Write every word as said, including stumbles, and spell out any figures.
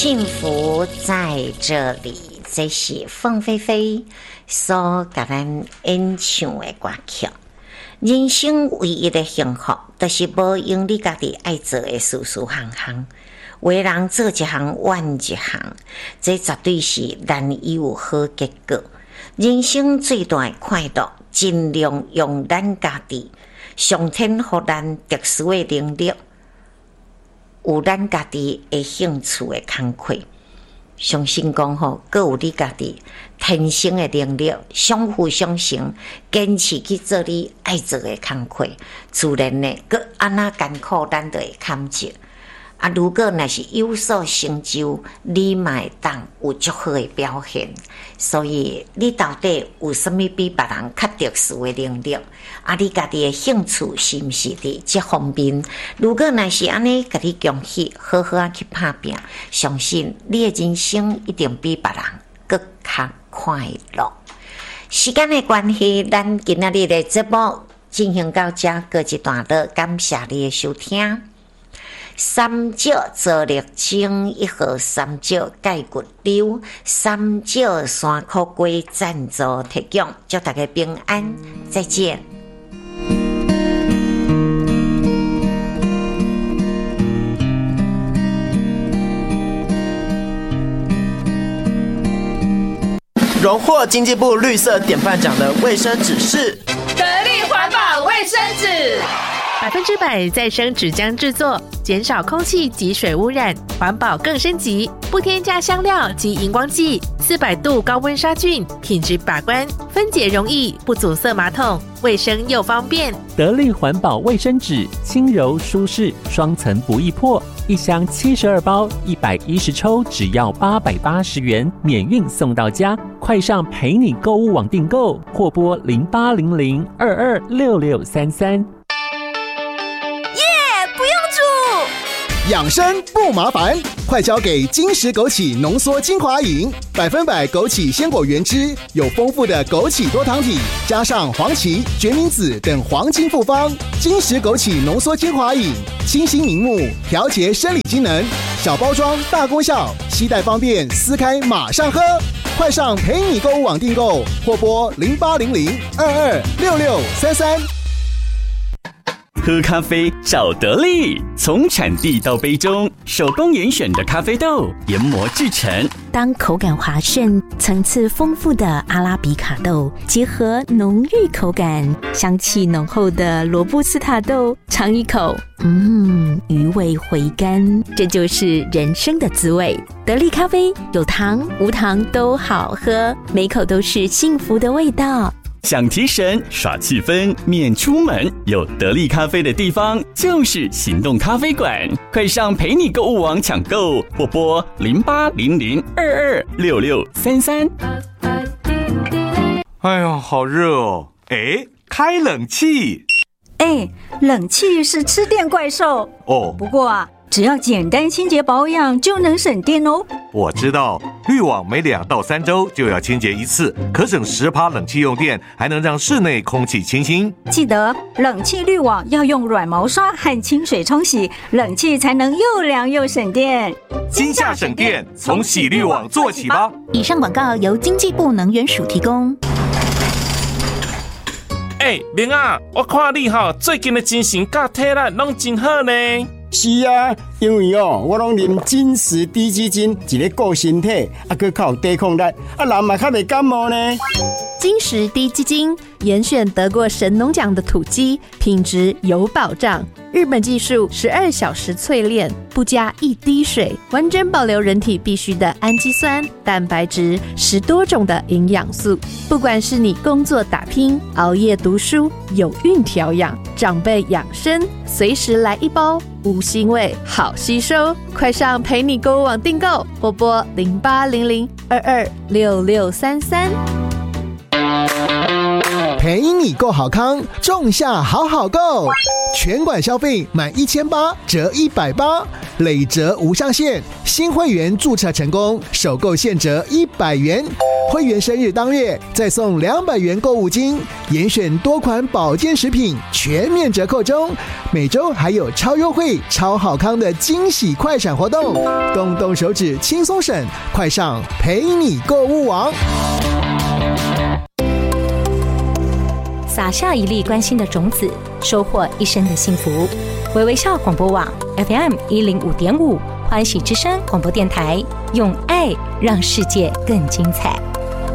幸福在这里，这是凤飞飞所给咱演唱的歌曲。人生唯一的幸福，就是无用你家己爱做的事事行行。为人做一行怨一行，这绝对是难以有好结果。人生最大的快乐，尽量用咱家己上天给咱特殊的能力，有咱家己的兴趣的工课。相信讲吼，各有你家己天生的能力，相辅相成，坚持去做你爱做的工课，自然呢，佮安那艰苦，咱就会堪接。啊，如果若是有所成就，你嘛会当有足好的表现。所以，你到底有啥物比别人较特殊的能力？啊，你家己的兴趣是毋是伫这方面？如果若是安尼，甲你恭喜，好好啊去打拼，相信你的人生一定比别人更较快乐。时间的关系，咱今仔日的节目进行到这告一段落，感谢你的收听。三椒做力精，一盒三椒钙骨溜，三椒山苦龟赞助提供，祝大家平安，再见。 荣获经济部绿色典范奖的卫生纸是得力环保卫生纸。 百分之百再生纸浆制作，减少空气及水污染，环保更升级。不添加香料及荧光剂，四百度高温杀菌，品质把关，分解容易，不阻塞马桶，卫生又方便。 得力环保卫生纸，轻柔舒适，双层不易破，一箱七十二包，一百一十抽，只要八百八十元，免运送到家。快上陪你购物网订购，或拨零八零零二二六六三三。 养生不麻烦，快交给金石枸杞浓缩精华饮，百分百枸杞鲜果原汁，有丰富的枸杞多糖体，加上黄芪、决明子等黄金复方。金石枸杞浓缩精华饮，清新明目，调节生理机能，小包装大功效，携带方便，撕开马上喝。快上陪你购物网订购，或拨零八零零二二六六三三。 喝咖啡找得力，从产地到杯中，手工严选的咖啡豆研磨制成。 当口感滑顺、层次丰富的阿拉比卡豆结合浓郁口感、香气浓厚的罗布斯塔豆，尝一口，嗯，余味回甘，这就是人生的滋味。得力咖啡有糖无糖都好喝，每口都是幸福的味道。 想提神耍气氛免出门，有得力咖啡的地方就是行动咖啡馆。快上陪你购物网抢购，或拨零八零零二二六六三三。 哎呦，好热哦！哎，开冷气。 哎，冷气是吃电怪兽哦。 不过啊，只要简单清洁保养就能省电哦。 我知道，滤网每两到三周就要清洁一次，可省十趴冷气用电，还能让室内空气清新。 记得冷气滤网要用软毛刷和清水冲洗，冷气才能又凉又省电。 今夏省电，从洗滤网做起吧。 以上广告由经济部能源署提供。 哎、欸，明啊，我看你哈最近的精神甲体力拢真好呢。 是啊，因为哦，我拢啉金石低基金，一个顾身体，啊，佮较有抵抗力，啊，人嘛较袂感冒呢。 金石低基金严选得过神农奖的土鸡，品质有保障。日本技术十二小时淬炼，不加一滴水，完整保留人体必需的氨基酸、蛋白质，十多种的营养素。不管是你工作打拼、熬夜读书、有孕调养、长辈养生，随时来一包，无腥味，好吸收。快上陪你购物网订购，或拨零八零零二二六六三三。 陪你购好康，仲夏好好购，全馆消费满一千八折一百八， 累折无上限，新会员注册成功，首购现折一百元。会员生日当月再送两百元购物金，严选多款保健食品全面折扣中，每周还有超优惠、超好康的惊喜快闪活动，动动手指轻松省，快上陪你购物网。 撒下一粒关心的种子，收获一生的幸福。微微笑广播网 F M 一零五点五，欢喜之声广播电台，用爱让世界更精彩。